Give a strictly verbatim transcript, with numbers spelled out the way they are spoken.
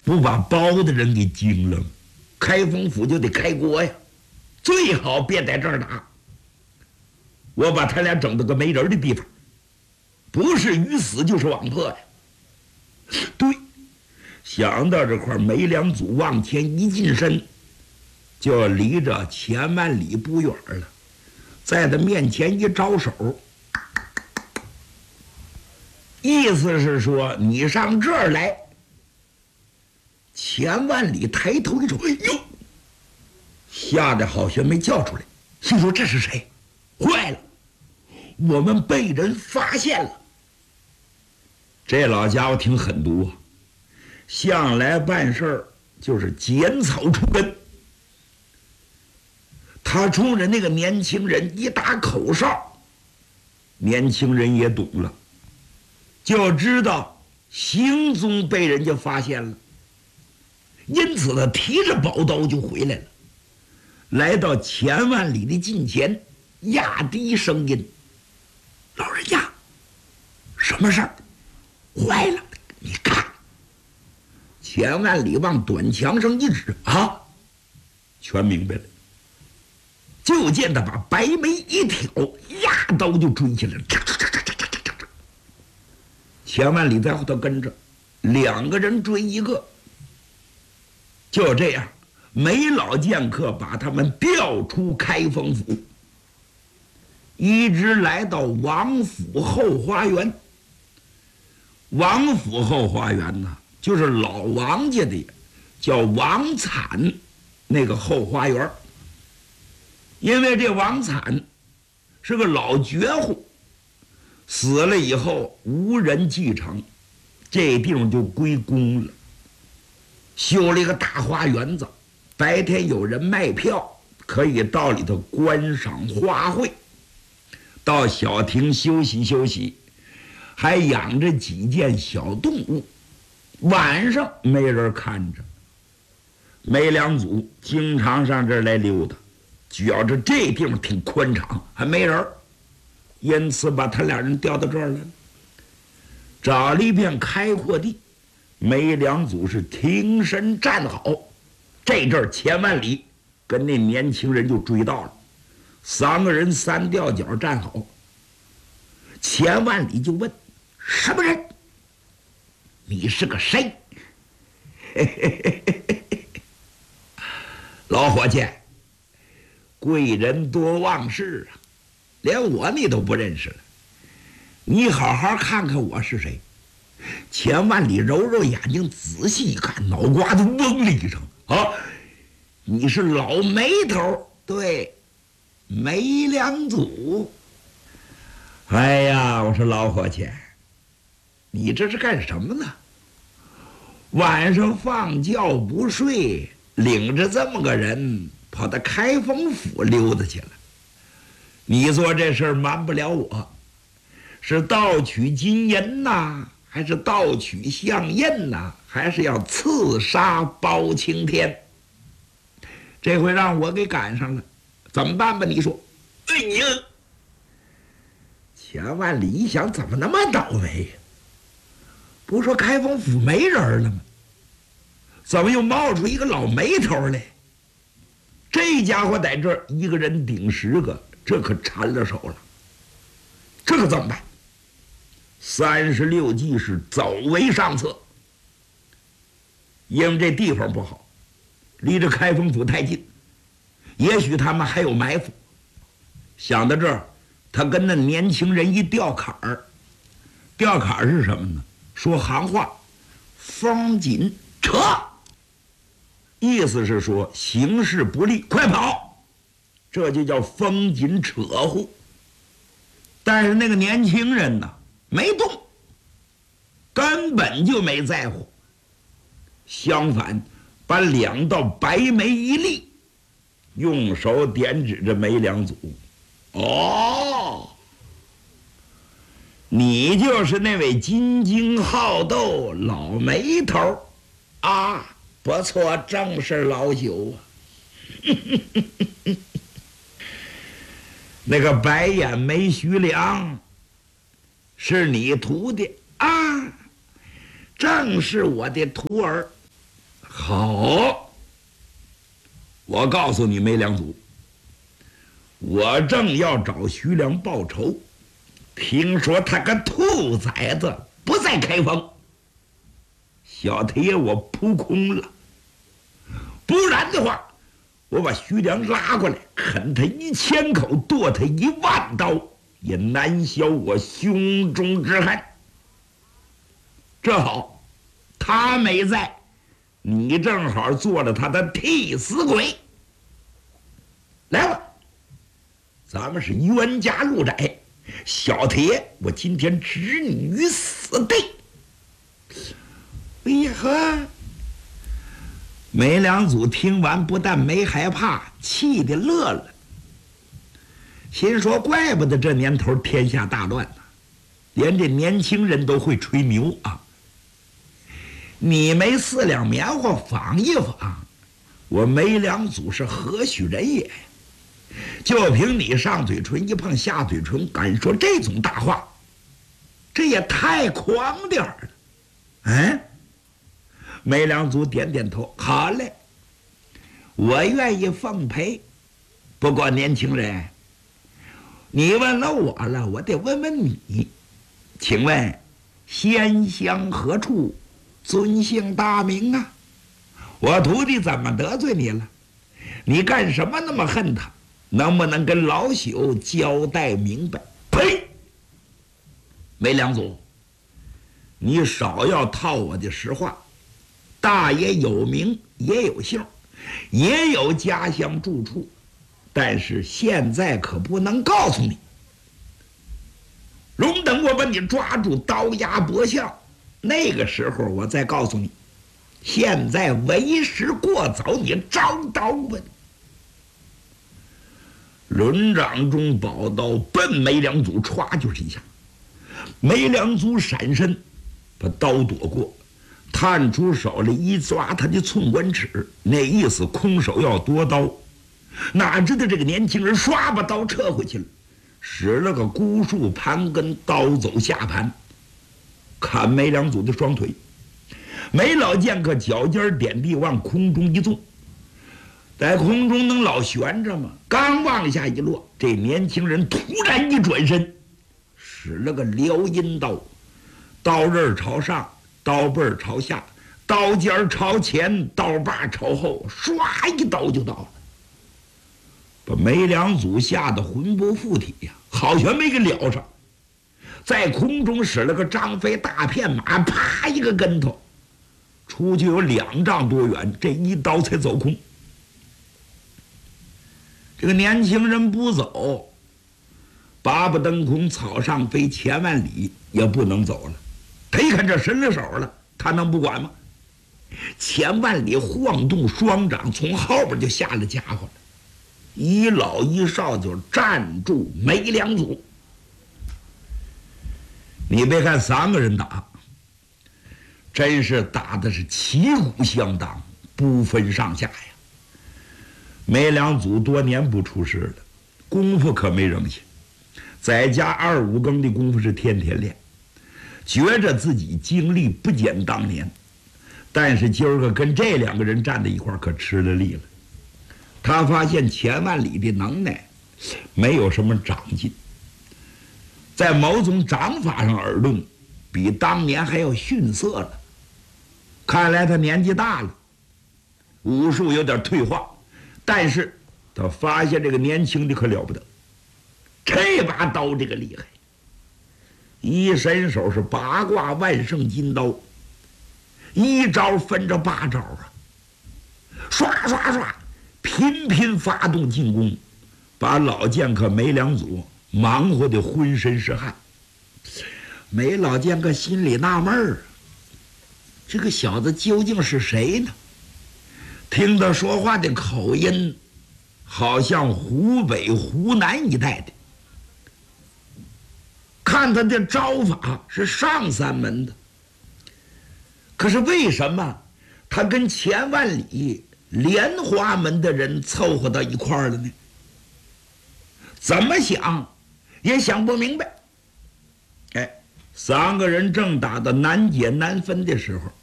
不把包的人给惊了吗？开封府就得开锅呀，最好别在这儿打。我把他俩整到个没人的地方，不是鱼死就是网破呀。对，想到这块，梅良祖往前一近身，就离着千万里不远了，在他面前一招手，意思是说你上这儿来。千万里抬头一瞅，哎呦，吓得好学没叫出来，心说这是谁？坏了，我们被人发现了。这老家伙挺狠毒啊，向来办事儿就是剪草除根。他冲着那个年轻人一打口哨，年轻人也懂了，就知道行踪被人家发现了。因此他提着宝刀就回来了，来到千万里的近前，压低声音：“老人家，什么事儿？坏了！你看。”千万里往短墙上一指，啊，全明白了。就见他把白眉一挑，压刀就追下来了。千万里在后头跟着，两个人追一个。就这样，梅老剑客把他们调出开封府，一直来到王府后花园。王府后花园呢，就是老王家的，叫王惨那个后花园。因为这王惨是个老绝户，死了以后无人继承，这地方就归公了。修了一个大花园子，白天有人卖票，可以到里头观赏花卉，到小亭休息休息，还养着几件小动物，晚上没人看着。梅良祖经常上这儿来溜达，觉着这地方挺宽敞，还没人，因此把他俩人调到这儿来了，找了一片开阔地。梅良祖是挺身站好，这阵儿千万里跟那年轻人就追到了，三个人三吊脚站好。千万里就问：“什么人？你是个谁？”嘿嘿嘿嘿嘿，老伙计，贵人多忘事啊，连我你都不认识了，你好好看看我是谁。千万里揉揉眼睛，仔细一看，脑瓜子嗡了一声，啊，你是老梅头，对，梅良祖。哎呀，我说老伙计，你这是干什么呢？晚上放觉不睡，领着这么个人跑到开封府溜达去了。你做这事儿瞒不了我，是盗取金银呐，还是盗取象印呐，还是要刺杀包青天？这回让我给赶上了，怎么办吧？你说？哎呀，千万里一想，怎么那么倒霉呀？不说开封府没人了吗？怎么又冒出一个老梅头来？这家伙在这儿一个人顶十个，这可缠了手了。这可怎么办？三十六计是走为上策，因为这地方不好，离着开封府太近，也许他们还有埋伏。想到这儿，他跟那年轻人一调坎儿。调坎儿是什么呢？说行话，风紧扯，意思是说形势不利，快跑，这就叫风紧扯呼。但是那个年轻人呢，没动，根本就没在乎，相反把两道白眉一立，用手点指着梅良祖。哦，你就是那位金睛好斗老梅头啊，不错，正是老朽啊。那个白眼眉徐良是你徒弟啊？正是我的徒儿。 好，我告诉你梅良祖，我正要找徐良报仇，听说他个兔崽子不在开封，小太爷我扑空了。不然的话，我把徐良拉过来，啃他一千口，剁他一万刀，也难消我胸中之恨。这好，他没在，你正好做了他的替死鬼。来吧，咱们是冤家路窄，小太爷，我今天置你于死地。哎呀呵！梅良祖听完，不但没害怕，气得乐了，心说：怪不得这年头天下大乱呢，连这年轻人都会吹牛啊！你没四两棉花纺一纺，我梅良祖是何许人也呀？就凭你上嘴唇一碰下嘴唇，敢说这种大话，这也太狂点儿了！嗯。梅良祖点点头，好嘞，我愿意奉陪。不过年轻人，你问了我了，我得问问你，请问仙乡何处，尊姓大名啊？我徒弟怎么得罪你了？你干什么那么恨他？能不能跟老朽交代明白？呸！梅良祖，你少要套我的实话。大爷有名也有姓，也有家乡住处，但是现在可不能告诉你。容等我把你抓住，刀压脖项，那个时候我再告诉你。现在为时过早，你招刀吧！轮掌中宝刀奔梅良祖歘就是一下，梅良祖闪身，把刀躲过。探出手来一抓他的寸关尺，那意思空手要夺刀，哪知道这个年轻人唰把刀撤回去了，使了个孤树盘根，刀走下盘，砍梅良祖的双腿。梅老剑客脚尖点地往空中一纵，在空中能老悬着吗？刚往下一落，这年轻人突然一转身，使了个撩阴刀，刀刃朝上，刀背朝下，刀尖朝前，刀把朝后，唰一刀就到了，把梅良祖吓得魂不附体呀，好悬没给撩上，在空中使了个张飞大片马，啪一个跟头，出去有两丈多远，这一刀才走空。这个年轻人不走，八不登空，草上飞，千万里也不能走了。他一看这伸了手了，他能不管吗？千万里晃动双掌，从后边就下了家伙了，一老一少就站住梅良祖。你别看三个人打，真是打的是旗鼓相当，不分上下呀。梅良祖多年不出师了，功夫可没扔下，在家二五更的功夫是天天练，觉着自己精力不减当年，但是今儿个跟这两个人站在一块儿可吃了力了。他发现钱万里的能耐没有什么长进，在某种掌法上而论，比当年还要逊色了。看来他年纪大了，武术有点退化，但是他发现这个年轻的可了不得，这把刀这个厉害，一伸手是八卦万圣金刀，一招分着八招啊，刷刷刷频频发动进攻，把老剑客梅良祖忙活的浑身是汗。梅老剑客心里纳闷儿，这个小子究竟是谁呢？听他说话的口音好像湖北湖南一带的，看他的招法是上三门的，可是为什么他跟钱万里莲花门的人凑合到一块儿了呢？怎么想也想不明白。哎，三个人正打得难解难分的时候，